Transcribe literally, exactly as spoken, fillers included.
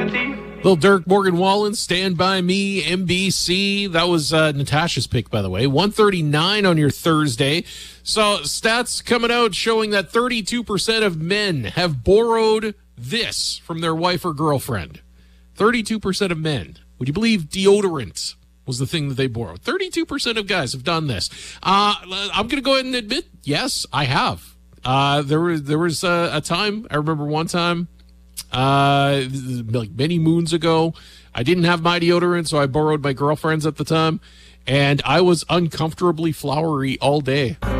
plenty. Little Dirk, Morgan Wallen, Stand By Me, M B C. That was uh, Natasha's pick, by the way. one thirty-nine on your Thursday. So stats coming out showing that thirty-two percent of men have borrowed this from their wife or girlfriend. thirty-two percent of men. Would you believe deodorant was the thing that they borrowed? thirty-two percent of guys have done this. Uh, I'm going to go ahead and admit, yes, I have. Uh, there was, there was a, a time, I remember one time, uh like many moons ago, I didn't have my deodorant, so I borrowed my girlfriend's at the time, and I was uncomfortably flowery all day.